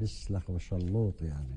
بيسلخ وشلوط يعني.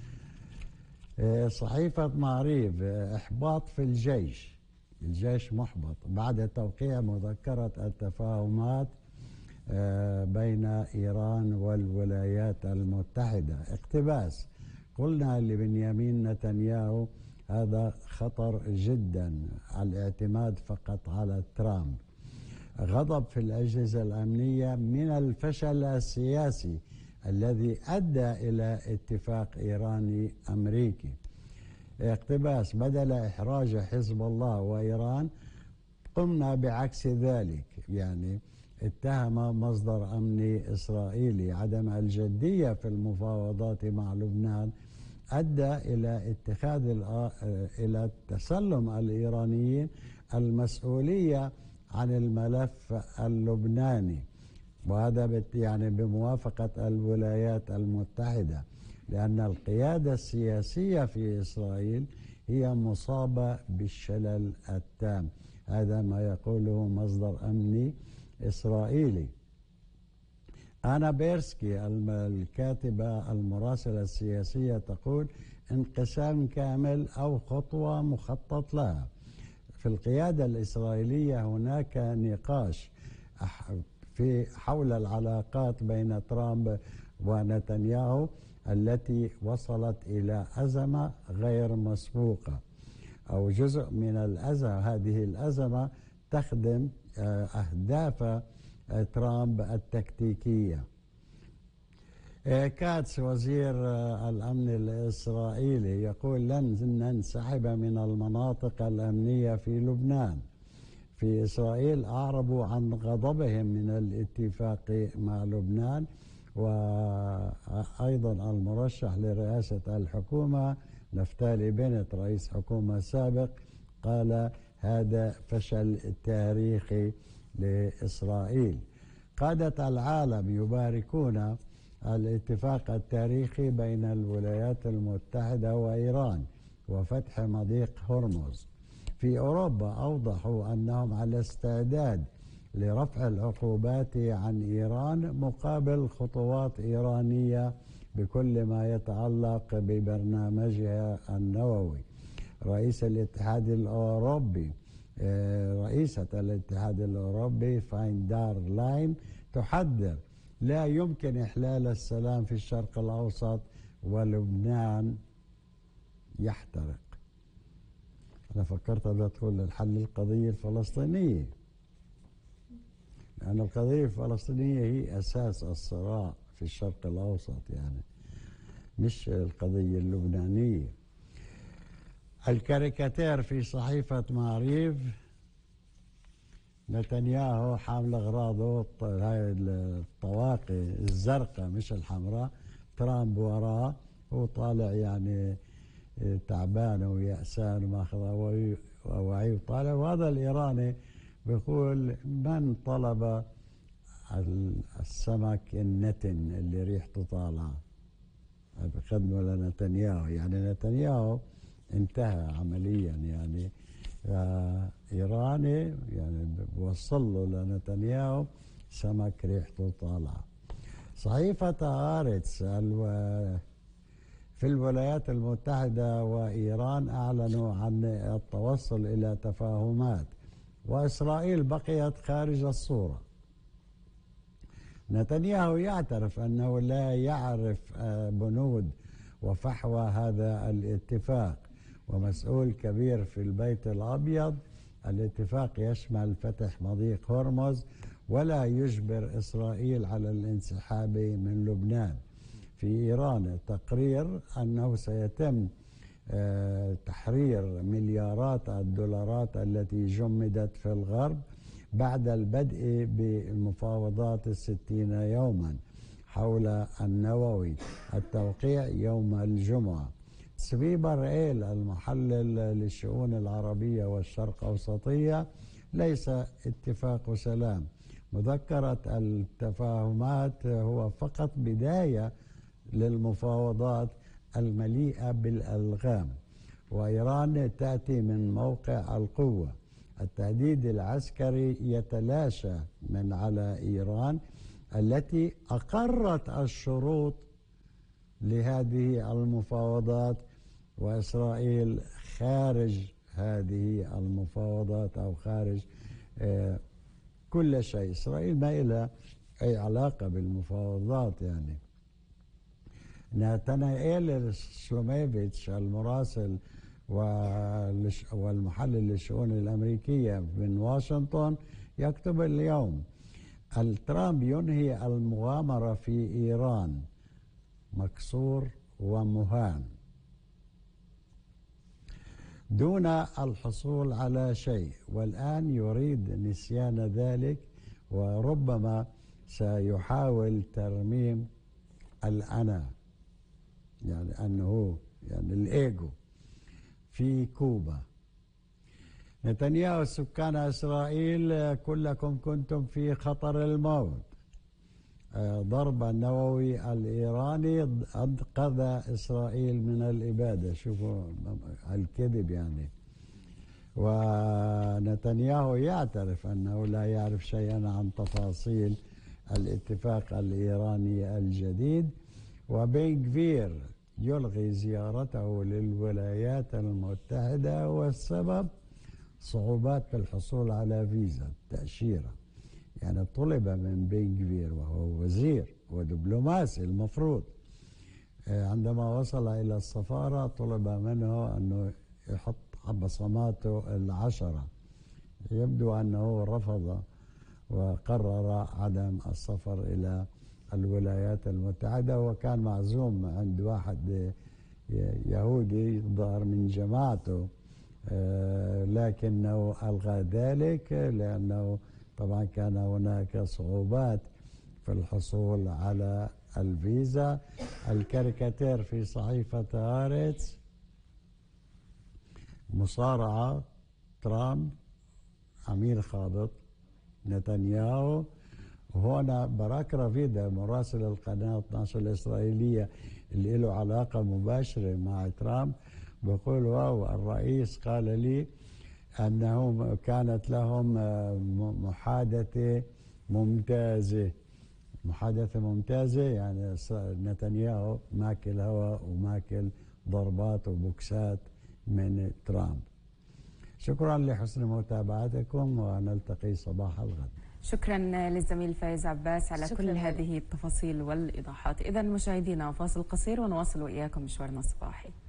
صحيفة معريف، إحباط في الجيش محبط بعد توقيع مذكرة التفاهمات بين إيران والولايات المتحدة. اقتباس: قلنا لبنيامين نتنياهو هذا خطر جدا الاعتماد فقط على ترامب. غضب في الأجهزة الأمنية من الفشل السياسي الذي أدى إلى اتفاق إيراني أمريكي. اقتباس: بدل إحراج حزب الله وإيران قمنا بعكس ذلك. يعني اتهم مصدر أمني إسرائيلي عدم الجدية في المفاوضات مع لبنان أدى إلى تسلم الإيرانيين المسؤولية عن الملف اللبناني، وهذا يعني بموافقة الولايات المتحدة، لأن القيادة السياسية في إسرائيل هي مصابة بالشلل التام. هذا ما يقوله مصدر أمني إسرائيلي. أنا بيرسكي الكاتبة المراسلة السياسية تقول: انقسام كامل أو خطوة مخطط لها. في القيادة الإسرائيلية هناك نقاش حول العلاقات بين ترامب ونتنياهو التي وصلت إلى أزمة غير مسبوقة، أو جزء من الأزمة. هذه الأزمة تخدم أهداف ترامب التكتيكية. كاتس وزير الأمن الإسرائيلي يقول: لن ننسحب من المناطق الأمنية في لبنان. في إسرائيل أعربوا عن غضبهم من الاتفاق مع لبنان. وأيضا المرشح لرئاسة الحكومة نفتالي بنت رئيس حكومة سابق قال: هذا فشل تاريخي لإسرائيل. قادة العالم يباركون الاتفاق التاريخي بين الولايات المتحدة وإيران وفتح مضيق هرمز. في أوروبا أوضحوا أنهم على استعداد لرفع العقوبات عن إيران مقابل خطوات إيرانية بكل ما يتعلق ببرنامجها النووي. رئيسة الاتحاد الأوروبي فاين دار لاين تحذر: لا يمكن إحلال السلام في الشرق الأوسط ولبنان يحترق. أنا فكرت بدخل الحل القضية الفلسطينية، لأن القضية الفلسطينية هي أساس الصراع في الشرق الأوسط، يعني مش القضية اللبنانية. الكاريكاتير في صحيفة معريف: نتنياهو حامل أغراضه هاي الطواقي الزرقاء مش الحمراء، ترامب وراه، هو طالع يعني تعبان ويأسان وماخذ وعي وطالع. وهذا الإيراني بيقول: من طلب السمك النتن اللي ريحته طالعة؟ بخدمه لنتنياهو. يعني نتنياهو انتهى عمليا، يعني إيراني يعني بوصل له لنتنياهو سمك ريحته طالعة. صحيفة هارتس: في الولايات المتحدة وإيران أعلنوا عن التوصل إلى تفاهمات، وإسرائيل بقيت خارج الصورة. نتنياهو يعترف أنه لا يعرف بنود وفحوى هذا الاتفاق، ومسؤول كبير في البيت الأبيض: الاتفاق يشمل فتح مضيق هرمز ولا يجبر إسرائيل على الانسحاب من لبنان. في إيران تقرير أنه سيتم تحرير مليارات الدولارات التي جمدت في الغرب بعد البدء بمفاوضات 60 يوما حول النووي، التوقيع يوم الجمعة. سبيبر إيل المحلل للشؤون العربية والشرق أوسطية: ليس اتفاق سلام، مذكرة التفاهمات هو فقط بداية للمفاوضات المليئة بالألغام، وإيران تأتي من موقع القوة. التهديد العسكري يتلاشى من على إيران التي أقرت الشروط لهذه المفاوضات، وإسرائيل خارج هذه المفاوضات أو خارج كل شيء. إسرائيل ما لها أي علاقة بالمفاوضات. يعني نتنائيل شلوميفيتش المراسل والمحلل للشؤون الأمريكية من واشنطن يكتب اليوم: ترامب ينهي المغامرة في إيران مكسور ومهان دون الحصول على شيء، والآن يريد نسيان ذلك، وربما سيحاول ترميم الأنا، يعني أنه يعني الإيجو في كوبا. نتنياهو: سكان إسرائيل كلكم كنتم في خطر الموت. ضرب النووي الإيراني أنقذ إسرائيل من الإبادة. شوفوا الكذب يعني. ونتنياهو يعترف أنه لا يعرف شيئا عن تفاصيل الاتفاق الإيراني الجديد. وبن غفير يلغي زيارته للولايات المتحدة، والسبب صعوبات في الحصول على فيزا تأشيرة. يعني طلب من بن غفير وهو وزير ودبلوماسي المفروض، عندما وصل إلى السفارة طلب منه أنه يحط بصماته 10. يبدو أنه رفض وقرر عدم السفر إلى الولايات المتحدة، وكان معزوم عند واحد يهودي ظهر من جماعته، لكنه ألغى ذلك لأنه طبعا كان هناك صعوبات في الحصول على الفيزا. الكاريكاتير في صحيفة هارتز: مصارعة ترامب أمير خابط نتنياهو. هنا باراك رافيدا مراسل القناة 12 الإسرائيلية اللي له علاقة مباشرة مع ترامب بيقول: واو، الرئيس قال لي أنه كانت لهم محادثة ممتازة. محادثة ممتازة يعني نتنياهو ماكل هوا وماكل ضربات وبوكسات من ترامب. شكرا لحسن متابعتكم، ونلتقي صباح الغد. شكرا للزميل فايز عباس على كل هذه التفاصيل والإيضاحات. إذن مشاهدينا فاصل قصير ونواصل وإياكم مشوارنا الصباحي.